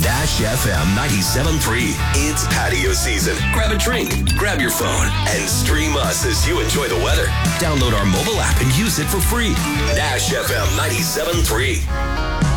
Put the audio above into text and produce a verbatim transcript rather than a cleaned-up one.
Nash F M ninety-seven point three. It's patio season. Grab a drink, grab your phone, and stream us as you enjoy the weather. Download our mobile app and use it for free. Nash F M ninety-seven point three.